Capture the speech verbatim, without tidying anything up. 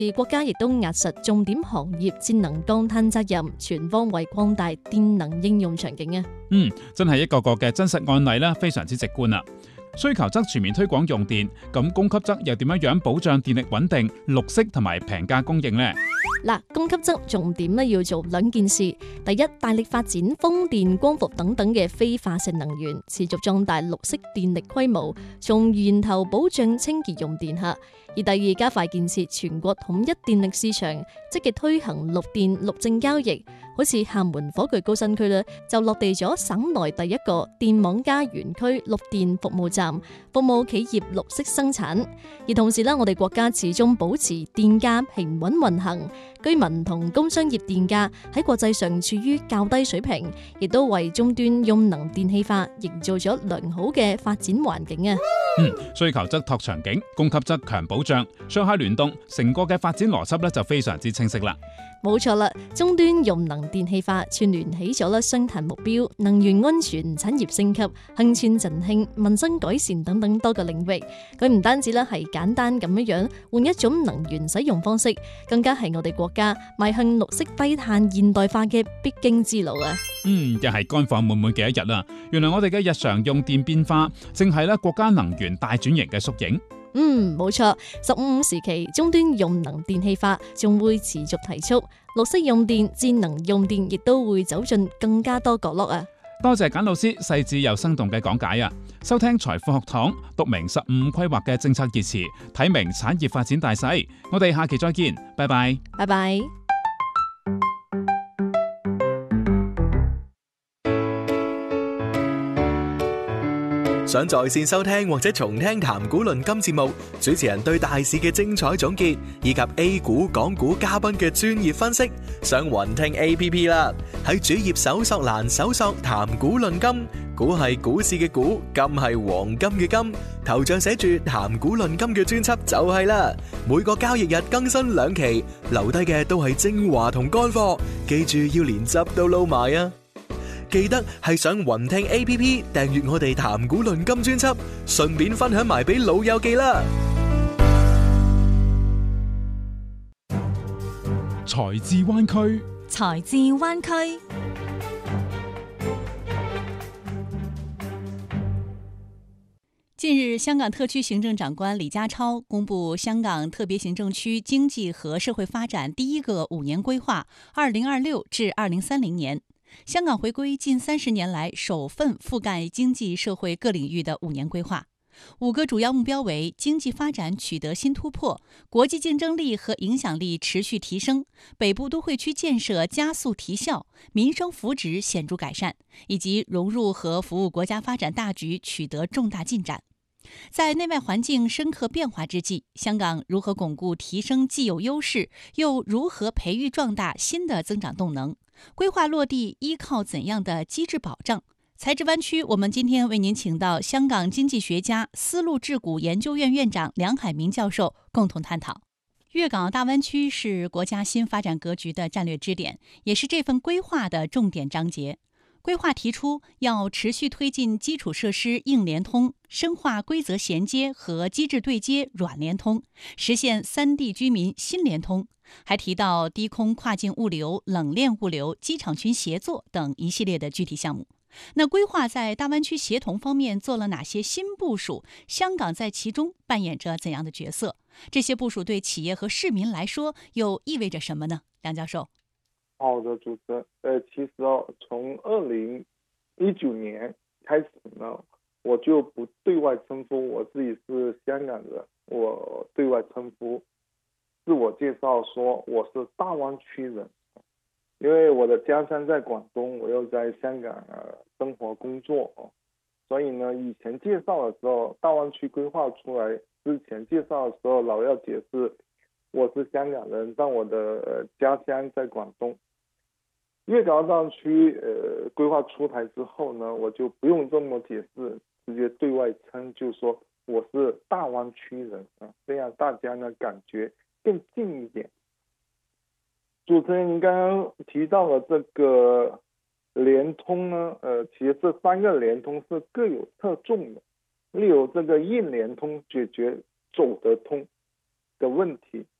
而國家亦都壓實重點行業節能降碳責任，全方位擴大電能應用場景啊！ 嗯，真係一個個嘅真實案例啦，非常之直觀啊！需求則全面推廣用電，咁供給側又點樣樣保障電力穩定、綠色同埋平價供應呢？ 嗱，供給側重點咧要做兩件事，第一，大力發展風電、光伏等等嘅非化石能源，持續壯大綠色電力規模，從源頭保障清潔用電吓；而第二，加快建設全國統一電力市場，積極推行綠電綠證交易。好似廈門火炬高新區咧，就落地咗省內第一個電網加園區綠電服務站，服務企業綠色生產。而同時咧，我哋國家始終保持電價平穩運行，居民同工商業電價喺國際上處於較低水平，亦都為終端用能電氣化營造咗良好嘅發展環境啊！ 嗯，需求側拓場景，供給側強保障，上下聯動，成個嘅發展邏輯咧就非常之清晰啦。 冇錯啦，終端用能電氣化串聯起咗啦雙碳目標、能源安全、產業升級、鄉村振興、民生改善等等多個領域。佢唔單止咧係簡單咁樣樣換一種能源使用方式，更加係我哋國家邁向綠色低碳現代化嘅必經之路啊！ 嗯，又係乾貨滿滿嘅一日啦。原來我哋嘅日常用電變化，正係咧國家能源大轉型嘅縮影。 嗯，冇錯，十五五時期終端用能電氣化仲會持續提速，綠色用電、智能用電亦都會走進更加多角落啊！ 多謝簡老師細緻又生動嘅講解啊！收聽財富學堂，讀明十五規劃嘅政策熱詞，睇明產業發展大勢。我哋下期再見，拜拜， 拜拜。 想在線收聽或者重聽談股論金節目，主持人對大市嘅精彩總結，以及 A 股、港股嘉賓嘅專業分析，上雲聽 A P P 啦。喺主頁搜索欄搜索談股論金，股係股市嘅股，金係黃金嘅金，頭像寫住談股論金嘅專輯就係啦。每個交易日更新兩期，留低嘅都係精華同乾貨，記住要連汁都撈埋啊！記得係上雲聽 A P P 訂閱我哋談股論金專輯，順便分享埋俾老友記啦。 財智灣區， 財智灣區。近日，香港特區行政長官李家超公布香港特別行政區經濟和社會發展第一個五年規劃（二零二六至二零三零年）。香港回歸近三十年來首份覆蓋經濟社會各領域的五年規劃，五個主要目標為：經濟發展取得新突破，國際競爭力和影響力持續提升，北部都會區建設加速提效，民生福祉顯著改善，以及融入和服務國家發展大局取得重大進展。在內外環境深刻變化之際，香港如何鞏固提升既有優勢，又如何培育壯大新的增長動能？規劃落地依靠怎樣的機制保障？財智灣區，我們今天為您請到香港經濟學家、絲路智谷研究院院長梁海明教授共同探討。粵港大灣區是國家新發展格局的戰略支點，也是這份規劃的重點章節。規劃提出要持續推進基礎設施硬聯通，深化規則銜接和機制對接軟聯通，實現三地居民新聯通。還提到低空跨境物流、冷鏈物流、機場群協作等一系列的具體項目。那規劃在大灣區協同方面做了哪些新部署？香港在其中扮演着怎樣的角色？這些部署對企業和市民來說又意味着什麼呢？梁教授。 好的，主持人，呃，其實哦，從二零一九年開始呢，我就不對外稱呼我自己是香港人，我對外稱呼自我介紹說我是大灣區人，因為我的家鄉在廣東，我又在香港呃生活工作，所以呢，以前介紹的時候，大灣區規劃出來之前介紹的時候，老要解釋我是香港人，但我的呃家鄉在廣東。粵港澳大灣區呃規劃出台之後呢，我就不用這麼解釋，直接對外稱就說我是大灣區人啊，這樣大家呢感覺更近一點。主持人，您剛剛提到了這個聯通呢，呃，其實這三個聯通是各有側重的。例如這個硬聯通解決走得通的問題，